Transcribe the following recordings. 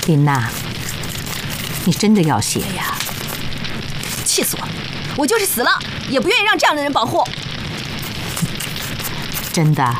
琳娜，你真的要写呀？ 气死我了！我就是死了，也不愿意让这样的人保护。 真的？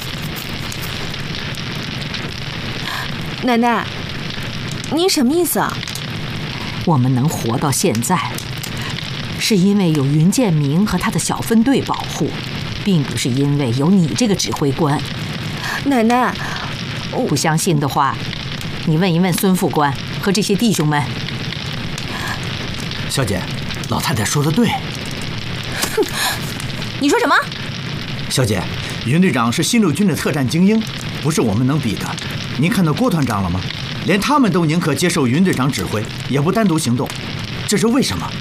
奶奶，您什么意思啊？ 我们能活到现在，是因为有云建明和他的小分队保护，并不是因为有你这个指挥官。 奶奶， 不相信的话，你问一问孙副官和这些弟兄们。 小姐，老太太说的对。 哼，你说什么？ 小姐，云队长是新六军的特战精英，不是我们能比的。您看到郭团长了吗？连他们都宁可接受云队长指挥，也不单独行动，这是为什么？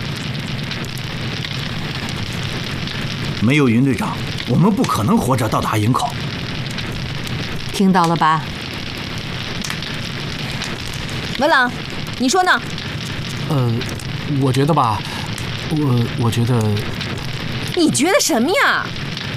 没有云队长，我们不可能活着到达营口。 听到了吧？ 文朗，你说呢？ 我觉得吧，我觉得。 你觉得什么呀？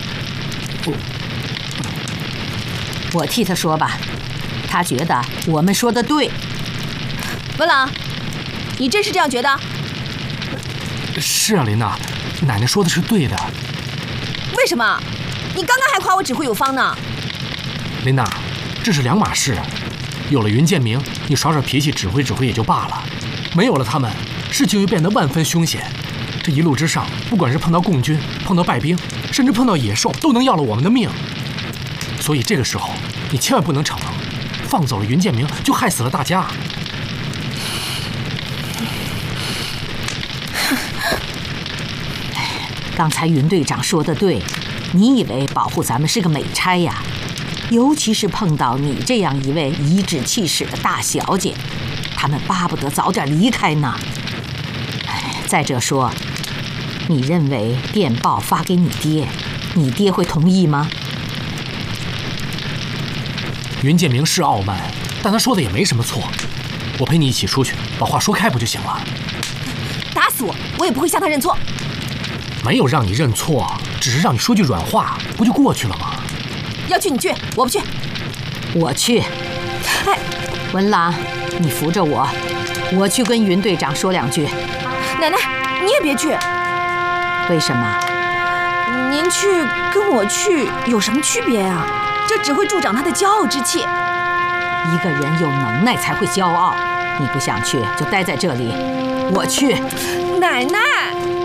我替他说吧，他觉得我们说的对。 文朗，你真是这样觉得？ 是啊，琳娜，奶奶说的是对的。 为什么？你刚刚还夸我指挥有方呢。 琳娜，这是两码事。有了云建明，你耍耍脾气，指挥指挥也就罢了；没有了他们，事情又变得万分凶险。这一路之上，不管是碰到共军，碰到败兵，甚至碰到野兽，都能要了我们的命。所以这个时候，你千万不能逞能，放走了云建明，就害死了大家。 刚才云队长说的对，你以为保护咱们是个美差呀？尤其是碰到你这样一位颐指气使的大小姐，他们巴不得早点离开呢。再者说，你认为电报发给你爹，你爹会同意吗？ 云建明是傲慢，但他说的也没什么错。我陪你一起出去，把话说开不就行了？ 打死我，我也不会向他认错。 没有让你认错，只是让你说句软话，不就过去了吗？ 要去你去，我不去。 我去。 哎， 文朗，你扶着我，我去跟云队长说两句。 奶奶，你也别去。 为什么？ 您去跟我去有什么区别啊？这只会助长他的骄傲之气。 一个人有能耐才会骄傲。你不想去就待在这里，我去。 奶奶。